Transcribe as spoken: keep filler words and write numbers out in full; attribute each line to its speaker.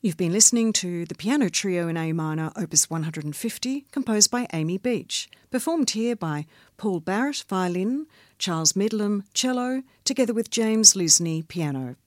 Speaker 1: You've been listening to the Piano Trio in A minor, opus one hundred fifty, composed by Amy Beach, performed here by Paul Barrett, violin, Charles Midlam, cello, together with James Lisney, piano.